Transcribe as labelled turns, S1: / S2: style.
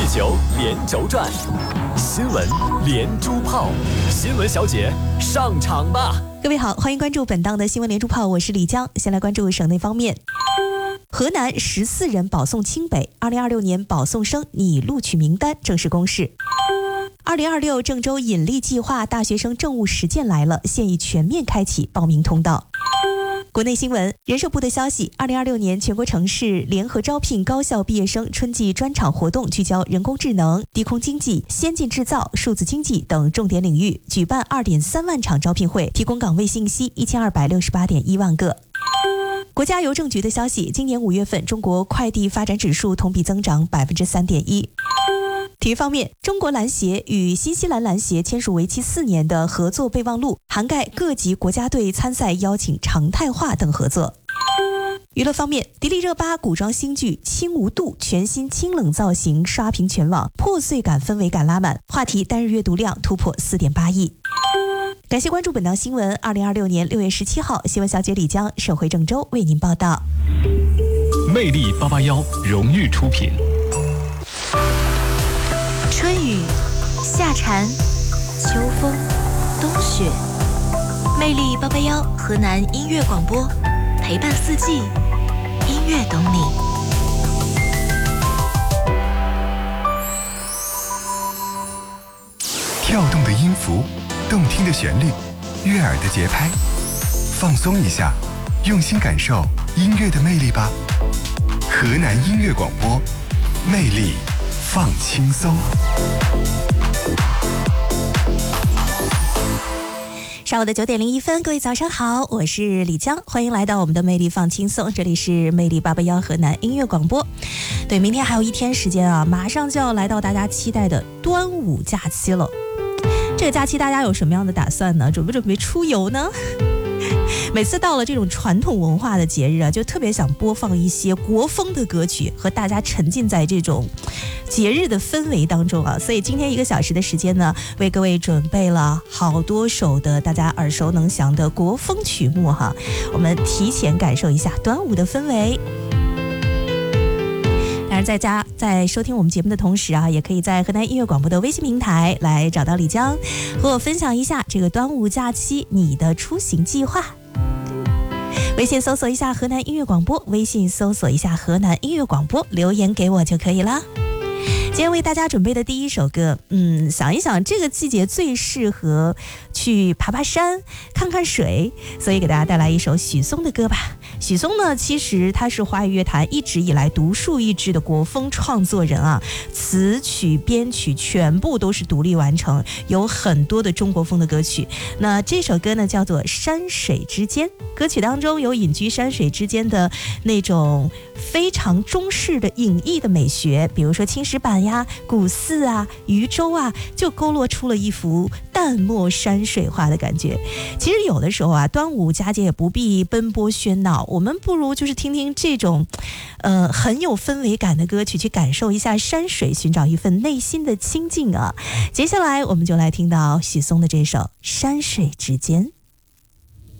S1: 地球连轴转，新闻连珠炮，新闻小姐上场吧！
S2: 各位好，欢迎关注本档的新闻连珠炮，我是李江。先来关注省内方面，河南14人保送清北，2026年保送生拟录取名单正式公示。2026郑州引力计划大学生政务实践来了，现已全面开启报名通道。国内新闻，人社部的消息，2026年全国城市联合招聘高校毕业生春季专场活动聚焦人工智能、低空经济、先进制造、数字经济等重点领域，举办2.3万场招聘会，提供岗位信息1268.1万个。国家邮政局的消息，今年5月份中国快递发展指数同比增长3.1%。体育方面，中国篮协与新西兰篮协签署为期4年的合作备忘录，涵盖各级国家队参赛邀请常态化等合作。娱乐方面，迪丽热巴古装新剧《轻无度》全新清冷造型刷屏全网，破碎感氛围感拉满，话题单日阅读量突破4.8亿。感谢关注本档新闻。2026年6月17号，新闻小姐李江省会郑州为您报道。
S1: 魅力881荣誉出品。
S3: 春雨、夏蝉、秋风、冬雪，魅力881河南音乐广播，陪伴四季，音乐懂你。
S4: 跳动的音符，动听的旋律，悦耳的节拍，放松一下，用心感受音乐的魅力吧。河南音乐广播，魅力放轻松。
S2: 上午的9点01分，各位早上好，我是李江，欢迎来到我们的魅力放轻松，这里是魅力881河南音乐广播。对，明天还有1天时间啊，马上就要来到大家期待的端午假期了。这个假期大家有什么样的打算呢？准不准备出游呢？每次到了这种传统文化的节日啊，就特别想播放一些国风的歌曲，和大家沉浸在这种节日的氛围当中啊。所以今天1个小时的时间呢，为各位准备了好多首的大家耳熟能详的国风曲目哈，我们提前感受一下端午的氛围。当然在收听我们节目的同时啊，也可以在河南音乐广播的微信平台来找到李江，和我分享一下这个端午假期你的出行计划。微信搜索一下河南音乐广播，微信搜索一下河南音乐广播，留言给我就可以了。今天为大家准备的第一首歌，想一想这个季节最适合去爬爬山、看看水，所以给大家带来一首许嵩的歌吧。许嵩呢，其实他是华语乐坛一直以来独树一帜的国风创作人啊，词曲编曲全部都是独立完成，有很多的中国风的歌曲。那这首歌呢叫做《山水之间》，歌曲当中有隐居山水之间的那种非常中式的隐逸的美学，比如说青石板呀、古寺啊、渔舟啊，就勾勒出了一幅淡漠山水画的感觉。其实有的时候啊，端午佳节也不必奔波喧闹，我们不如就是听听这种很有氛围感的歌曲，去感受一下山水，寻找一份内心的清静啊。接下来我们就来听到许嵩的这首《山水之间》。